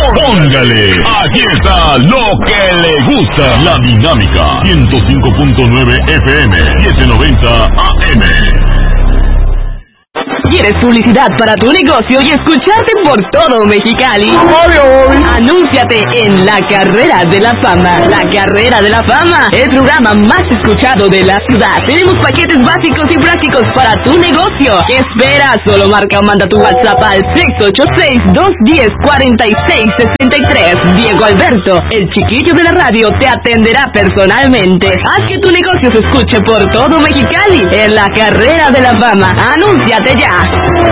Póngale. Aquí está lo que le gusta. La Dinámica 105.9 FM 790 AM. ¿Quieres publicidad para tu negocio y escucharte por todo Mexicali? Anúnciate en La Carrera de la Fama. La Carrera de la Fama, el programa más escuchado de la ciudad. Tenemos paquetes básicos y prácticos para tu negocio. ¿Qué esperas? Solo marca o manda tu WhatsApp al 686-210-4663. Diego Alberto, el chiquillo de la radio, te atenderá personalmente. Haz que tu negocio se escuche por todo Mexicali en La Carrera de la Fama. Anúnciate ya.